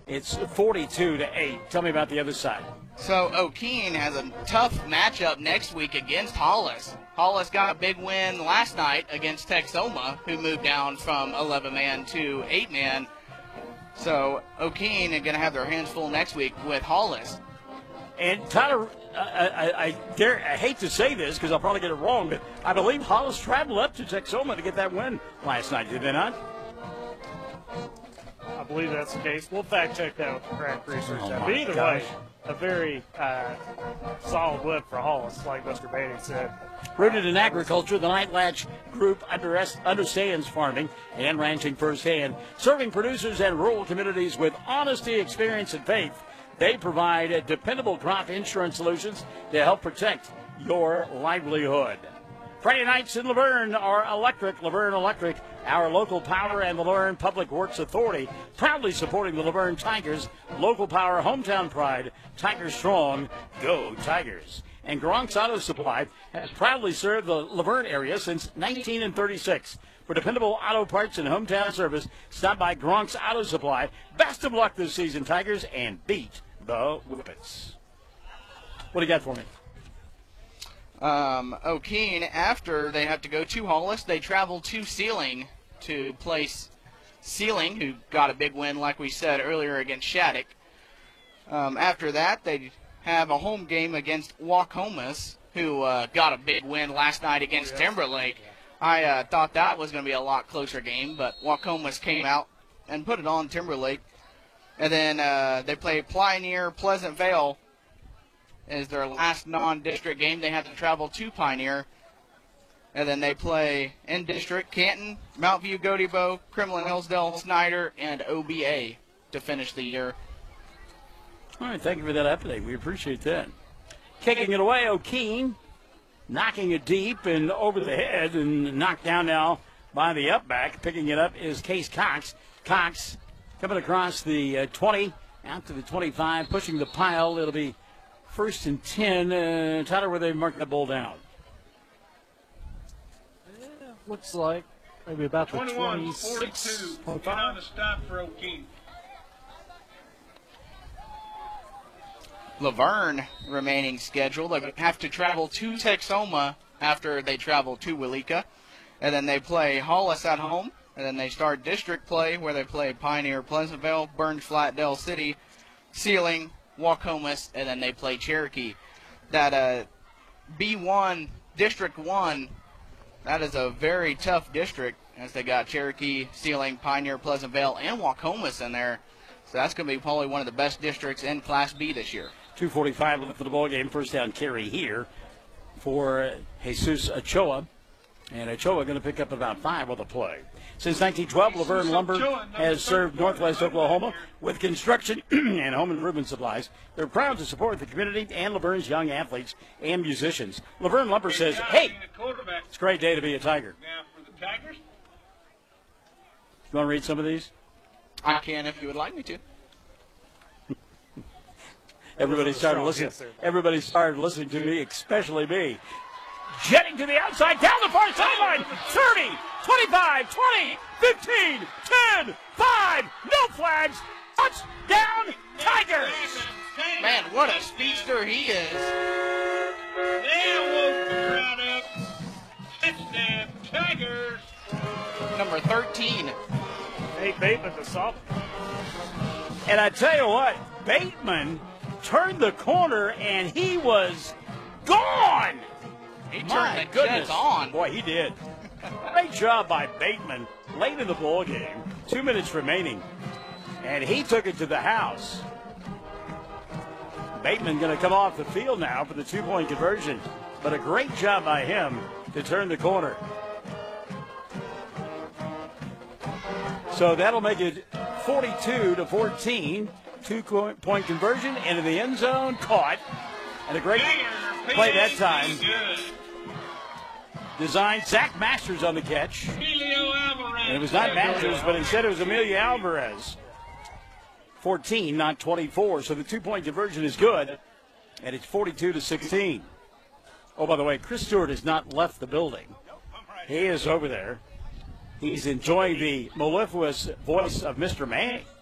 It's 42-8. Tell me about the other side. So O'Keene has a tough matchup next week against Hollis. Hollis got a big win last night against Texoma, who moved down from 11-man to 8-man. So O'Keene are going to have their hands full next week with Hollis. And Tyler, I hate to say this because I'll probably get it wrong, but I believe Hollis traveled up to Texoma to get that win last night, did they not? I believe that's the case. We'll fact check that with the crack research. Oh But either way, a very solid win for Hollis, like Mr. Bating said. Rooted in agriculture, the Night Latch Group understands farming and ranching firsthand, serving producers and rural communities with honesty, experience, and faith. They provide dependable crop insurance solutions to help protect your livelihood. Friday nights in Laverne are electric. Laverne Electric, our local power, and the Laverne Public Works Authority, proudly supporting the Laverne Tigers. Local power, hometown pride. Tigers strong. Go Tigers. And Gronk's Auto Supply has proudly served the Laverne area since 1936. For dependable auto parts and hometown service, stop by Gronk's Auto Supply. Best of luck this season, Tigers, and beat the Whippets. What do you got for me? O'Keene, after they have to go to Hollis, they travel to Sealing to place Sealing, who got a big win, like we said earlier, against Shattuck. After that, they have a home game against Waukomis, who got a big win last night against Timberlake. I thought that was going to be a lot closer game, but Waukomis came out and put it on Timberlake. And then they play Pioneer Pleasant Vale as their last non-district game. They have to travel to Pioneer. And then they play in district Canton, Mount View, Godebo, Kremlin, Hillsdale, Snyder, and OBA to finish the year. All right, thank you for that update. We appreciate that. Kicking it away, O'Keene, knocking it deep and over the head and knocked down now by the upback. Picking it up is Case Cox. Cox coming across the 20, out to the 25, pushing the pile. It'll be 1st and 10. Tyler, where they mark that ball down? Yeah, looks like maybe about the 21-42. Get on the stop for O'Keene. Laverne remaining schedule. They have to travel to Texoma after they travel to Willika. And then they play Hollis at home. And then they start district play where they play Pioneer, Pleasantville, Burns Flat, Dell City, Sealing, Waukomis, and then they play Cherokee. That B1, District 1, that is a very tough district as they got Cherokee, Sealing, Pioneer, Pleasantville, and Waukomis in there. So that's going to be probably one of the best districts in Class B this year. 2:45 left for the ball game. First down carry here for Jesus Ochoa. And Ochoa going to pick up about 5 with the play. Since 1912, Laverne Lumber has served Northwest Oklahoma with construction and home improvement supplies. They're proud to support the community and Laverne's young athletes and musicians. Laverne Lumber says, hey, it's a great day to be a Tiger. Now for the Tigers. You want to read some of these? I can if you would like me to. Everybody started listening. Everybody started listening to me, especially me. Jetting to the outside, down the far sideline. 30, 25, 20, 15, 10, 5. No flags. Touchdown, Tigers. Man, what a speedster he is. They woke the crowd up. Touchdown, Tigers. Number 13. Nate Bateman, the sophomore. And I tell you what, Bateman turned the corner and he was gone. He turned My the goodness. Jets on. Boy, he did. Great job by Bateman late in the ball game. 2 minutes remaining. And he took it to the house. Bateman going to come off the field now for the 2-point conversion. But a great job by him to turn the corner. So that'll make it 42-14. 2-point conversion into the end zone. Caught. And a great play that time. Designed Zach Masters on the catch. And it was not Masters, but instead it was Amelia Alvarez. 14, not 24. So the 2-point conversion is good. And it's 42-16. Oh, by the way, Chris Stewart has not left the building. He is over there. He's enjoying the mellifluous voice of Mr. Manning.